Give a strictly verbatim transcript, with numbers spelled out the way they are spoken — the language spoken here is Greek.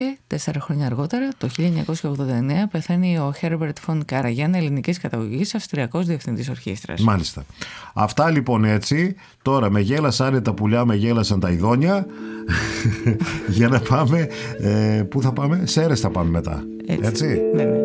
Και τέσσερα χρόνια αργότερα, το χίλια εννιακόσια ογδόντα εννέα, πεθαίνει ο Herbert von Karajan, ελληνικής καταγωγής, αυστριακός διευθυντής ορχήστρας. Μάλιστα. Αυτά λοιπόν έτσι. Τώρα με γέλασαν τα πουλιά, με γέλασαν τα ειδόνια. Για να πάμε. Ε, πού θα πάμε? Σέρες θα πάμε μετά. Έτσι. Έτσι. Βέβαια.